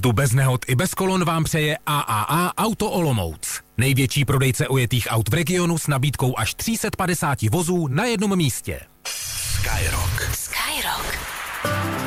Jízdu bez nehod i bez kolon vám přeje AAA Auto Olomouc. Největší prodejce ojetých aut v regionu s nabídkou až 350 vozů na jednom místě. Skyrock. Skyrock.